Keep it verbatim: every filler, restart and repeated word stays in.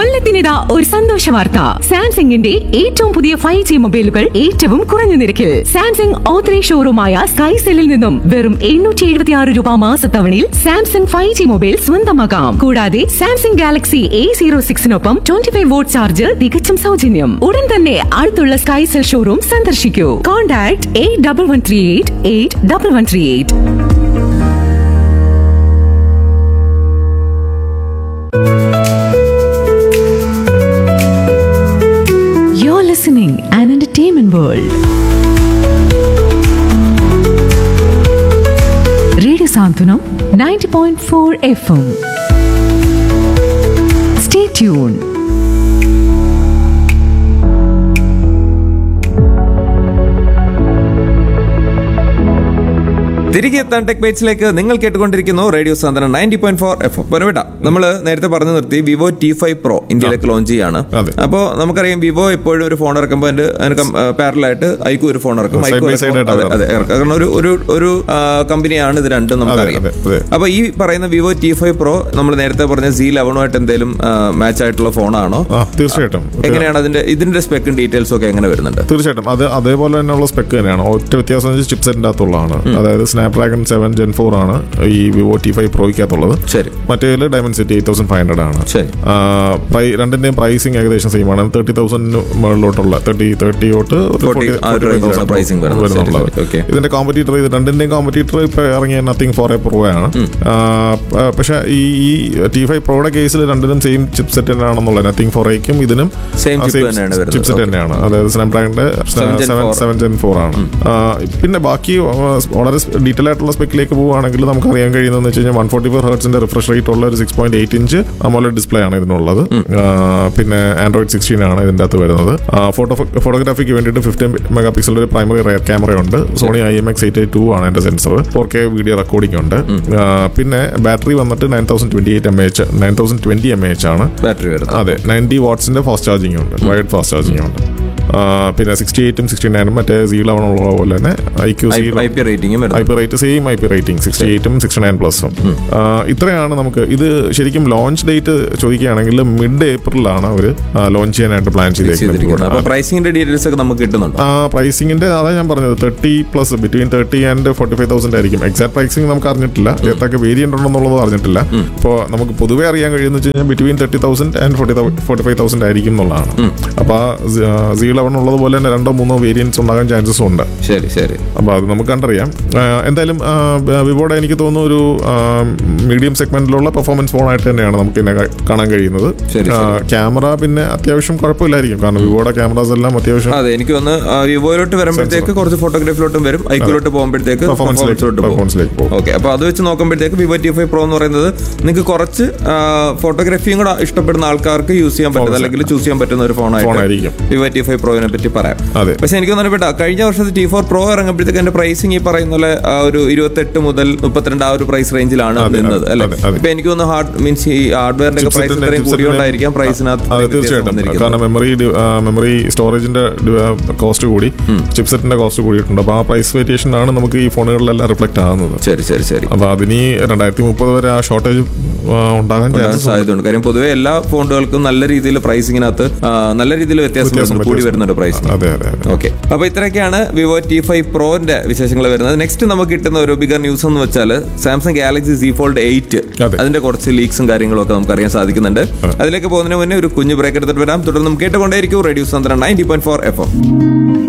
കൊല്ലത്തിനിതാ ഒരു സന്തോഷ വാർത്ത. സാംസങ്ങിന്റെ ഏറ്റവും പുതിയ ഫൈവ് ജി മൊബൈലുകൾ ഏറ്റവും കുറഞ്ഞ നിരക്കിൽ സാംസങ് ഓത്തറൈസ് ഷോറൂമായ സ്കൈസെല്ലിൽ നിന്നും വെറും എണ്ണൂറ്റി എഴുപത്തി ആറ് രൂപ മാസത്തവണയിൽ സാംസങ് ഫൈവ് ജി മൊബൈൽ സ്വന്തമാക്കാം. കൂടാതെ Samsung Galaxy A zero സിക്സിനൊപ്പം twenty five vote charger തികച്ചും സൗജന്യം. ഉടൻ തന്നെ അടുത്തുള്ള സ്കൈസെൽ ഷോറൂം സന്ദർശിക്കൂ. Contact eight double one three eight eight double one three eight. You're listening an entertainment world. Radio Santunam ninety point four F M. Stay tuned. തിരികെ എത്താൻ tech ബൈറ്റ്സിലേക്ക് നിങ്ങൾ കേട്ടുകൊണ്ടിരിക്കുന്നു റേഡിയോ സാന്ത്വനം ninety point four F M. പൊന്നവിട്ട, നമ്മൾ നേരത്തെ പറഞ്ഞു നിർത്തി Vivo T five pro ഇന്ത്യയിലേക്ക് launch ചെയ്യാണ്. അപ്പോൾ നമുക്കറിയാം വിവോ എപ്പോഴും ഒരു ഫോൺ ഇറക്കുമ്പോൾ അതിന്റെ അതിന് പാരലായിട്ട് ഐക്യു ഒരു ഫോൺ ഇറക്കും. അതെ, കാരണം ഒരു ഒരു ഒരു കമ്പനിയാണ് ഇത് രണ്ടും നമുക്കറിയാം. അപ്പൊ ഈ പറയുന്ന വിവോ ടി ഫൈവ് പ്രോ നമ്മൾ നേരത്തെ പറഞ്ഞ സി ലെവനുമായിട്ട് എന്തെങ്കിലും മാച്ച് ആയിട്ടുള്ള ഫോണാണോ? തീർച്ചയായിട്ടും. എങ്ങനെയാണ് അതിന്റെ ഇതിന്റെ സ്പെക്കും ഡീറ്റെയിൽസും ഒക്കെ എങ്ങനെ വരുന്നുണ്ട്? തീർച്ചയായിട്ടും അത് അതേപോലെ തന്നെയുള്ള സ്പെക്ക് തന്നെയാണ്. ഒറ്റ വ്യത്യാസം ചിപ്സെറ്റിന്റെ അകത്തുള്ളതാണ്. അതായത് സ്നാപ്ഡ്രാഗൺ സെവൻ ജെൻ ഫോർ ആണ് ഈ വിവോ ടി ഫൈവ് പ്രോയ്ക്കകത്തുള്ളത്. ശരി. മറ്റേതിൽ Dimensity eight thousand five hundred ആണ്. രണ്ടിന്റെയും പ്രൈസിങ് ഏകദേശം സെയിം ആണ്. തേർട്ടി തൗസൻഡ് മുകളിലോട്ടുള്ള തേർട്ടി തേർട്ടി തൊട്ട് ഇതിന്റെ കോമ്പറ്റീറ്റർ ഇത് രണ്ടിന്റെയും കോമ്പറ്റീറ്റർ ഇപ്പൊ ഇറങ്ങിയ നത്തിങ് ഫോർ എ പ്രോ ആണ്. പക്ഷെ ഈ ടി ഫൈവ് പ്രോയുടെ കേസിൽ രണ്ടിനും സെയിം ചിപ്സെറ്റ് തന്നെയാണെന്നുള്ളത്. നത്തിങ് ഫോർ എക്കും ഇതിനും ചിപ്സെറ്റ് തന്നെയാണ്. അതായത് സ്നാപ്ഡ്രാഗണിന്റെ സെവൻ ജെൻ ഫോർ ആണ്. പിന്നെ ബാക്കി വളരെ ഡീറ്റെയിൽ ആയിട്ടുള്ള സ്പെക്കിലേക്ക് പോവുകയാണെങ്കിൽ നമുക്ക് അറിയാൻ കഴിയുന്നതെന്ന് വെച്ച് കഴിഞ്ഞാൽ one forty four ഹെർട്സിന്റെ refresh rate ഉള്ള ഒരു six point eight inch AMOLED display ആണ് ഇതിനുള്ളത്. പിന്നെ ആൻഡ്രോയിഡ് സിക്സ്റ്റീൻ ആണ് ഇതിന്റെ അകത്ത് വരുന്നത്. ഫോട്ടോ ഫോട്ടോഗ്രാഫിക്ക് വേണ്ടിയിട്ട് ഫിഫ്റ്റീൻ മെഗാ പിക്സലിന്റെ ഒരു പ്രൈമറി റെയർ ക്യാമറ ഉണ്ട്. Sony I M X eight eight to ആണ് എന്റെ sensor. Four K video recording ഉണ്ട്. പിന്നെ ബാറ്ററി വന്നിട്ട് nine thousand twenty eight M H nine thousand twenty M H ആണ് ബാറ്ററി വരുന്നത്. അതെ, നയൻറ്റി വാട്ട്സിന്റെ ഫാസ്റ്റ് ചാർജിംഗ് ഉണ്ട്, വയർഡ് ഫാസ്റ്റ് ചാർജിംഗ് ഉണ്ട്. പിന്നെ സിക്സ്റ്റി എയ്റ്റും സിക്സ്റ്റി നയനും മറ്റേ സി ലെവൻ ഉള്ള പോലെ തന്നെ IQ C I P rate same I P rating sixty എയ്റ്റും sixty nine പ്ലസും. ഇത്രയാണ് നമുക്ക്. ഇത് ശരിക്കും ലോഞ്ച് ഡേറ്റ് ചോദിക്കുകയാണെങ്കിൽ മിഡ് ഏപ്രിലാണ് അവർ ലോഞ്ച് ചെയ്യാനായിട്ട് പ്ലാൻ ചെയ്തേക്കുന്നത്. പ്രൈസിംഗിന്റെ ഡീറ്റെയിൽസ് ഒക്കെ നമുക്ക് കിട്ടുന്നുണ്ട്. ആ പ്രൈസിംഗിന്റെ അതാ ഞാൻ പറഞ്ഞത്, thirty plus between thirty and forty five thousand ആയിരിക്കും. എക്സാക്ട് പ്രൈസിംഗ് നമുക്ക് അറിഞ്ഞിട്ടില്ല, ഏതൊക്കെ വേരിയന്റ് ഉണ്ടെന്നുള്ളത് അറിഞ്ഞിട്ടില്ല. ഇപ്പോൾ നമുക്ക് പൊതുവെ അറിയാൻ കഴിയുന്ന വെച്ച് കഴിഞ്ഞാൽ between thirty thousand and forty forty five thousand ആയിരിക്കും എന്നുള്ളതാണ്. അപ്പോൾ സി ലെവൻ ഉള്ളതുപോലെ തന്നെ രണ്ടോ മൂന്നോ വേരിയൻസ് ഉണ്ടാകാൻ ചാൻസസ് ഉണ്ട്. ശരി ശരി. അപ്പോൾ അത് നമുക്ക് കണ്ടറിയാം. എന്തായാലും വിവോയുടെ എനിക്ക് തോന്നുന്നു ഒരു മീഡിയം സെഗ്മെന്റിലുള്ള പെർഫോമൻസ് ഫോണായിട്ട് തന്നെയാണ് നമുക്ക് ഇതിനെ കാണാൻ കഴിയുന്നത്. ക്യാമറ പിന്നെ അത്യാവശ്യം കുഴപ്പമില്ലായിരിക്കും, കാരണം വിവോയുടെ ക്യാമറാസ് എല്ലാം അത്യാവശ്യം. അതെ, എനിക്ക് വന്ന് വിവോയിലോട്ട് വരുമ്പോഴത്തേക്ക് കുറച്ച് ഫോട്ടോഗ്രാഫിലോട്ടും വരും, ഐക്യൂലോട്ട് പോകുമ്പോഴത്തേക്ക് പെർഫോമൻസിലോട്ട് പോകും. ഓക്കെ, അപ്പോൾ അത് വെച്ച് നോക്കുമ്പോഴത്തേക്ക് വിവോ ടി ഫൈവ് പ്രോ എന്ന് പറയുന്നത് നിങ്ങൾക്ക് കുറച്ച് ഫോട്ടോഗ്രാഫിയും കൂടെ ഇഷ്ടപ്പെടുന്ന ആൾക്കാർക്ക് യൂസ് ചെയ്യാൻ പറ്റുന്ന അല്ലെങ്കിൽ ചൂസ് ചെയ്യാൻ പറ്റുന്ന ഒരു ഫോണായിരിക്കും വിവോ ടി ഫൈവ് പ്രോവിനെ പറ്റി പറയാം. പക്ഷെ എനിക്ക് തോന്നപ്പെട്ട കഴിഞ്ഞ വർഷത്തെ ടി ഫോർ പ്രോ ഇറങ്ങുമ്പോഴത്തേക്ക് അതിന്റെ പ്രൈസിങ് ഈ പറയുന്ന പോലെ ഒരു ഇരുപത്തെട്ട് മുതൽ മുപ്പത്തിരണ്ട് ആ ഒരു പ്രൈസ് റേഞ്ചിലാണ് നിന്നത് അല്ലെ. ഇപ്പൊ എനിക്ക് തോന്നുന്നു ഹാർഡ് മീൻസ് ഈ ഹാർഡ്വെയറിന്റെ പ്രൈസ് ഇത്രയും കൂടിയോണ്ടായിരിക്കാം പ്രൈസിനകത്ത്. കാരണം മെമ്മറി മെമ്മറി സ്റ്റോറേജിന്റെ കോസ്റ്റ് കൂടി, ചിപ്സെറ്റിന്റെ കോസ്റ്റ് കൂടിയിട്ടുണ്ട്. അപ്പൊ ആ പ്രൈസ് വേരിയേഷൻ ആണ് നമുക്ക് ഈ ഫോണുകളിലെല്ലാം റിഫ്ലക്ട് ആകുന്നത്. ശരി ശരി ശരി. അപ്പൊ അതിന് രണ്ടായിരത്തി മുപ്പത് വരെ ആ ഷോർട്ടേജ് ഉണ്ടാകാൻ സാധ്യതയുണ്ട്. കാര്യം പൊതുവെ എല്ലാ ഫോണുകൾക്കും നല്ല രീതിയിൽ പ്രൈസിങ്ങിനകത്ത് നല്ല രീതിയിൽ വ്യത്യാസം കൂടി വരുന്നുണ്ട് പ്രൈസ്. ഓക്കെ, അപ്പൊ ഇത്രയൊക്കെയാണ് വിവോ ടി ഫൈവ് പ്രോന്റെ വിശേഷങ്ങൾ വരുന്നത്. നെക്സ്റ്റ് നമുക്ക് കിട്ടുന്ന ഒരു ബിഗർ ന്യൂസ് എന്ന് വെച്ചാൽ Samsung Galaxy C fold eight, അതിന്റെ കുറച്ച് ലീക്സും കാര്യങ്ങളും ഒക്കെ നമുക്ക് അറിയാൻ സാധിക്കുന്നുണ്ട്. അതിലേക്ക് പോകുന്നതിന് മുന്നേ ഒരു കുഞ്ഞു ബ്രേക്ക് എടുത്തിട്ട് വരാം. തുടർന്ന് കേട്ടുകൊണ്ടേയിരിക്കും റേഡിയോ സാന്ത്വനം ninety point four F M.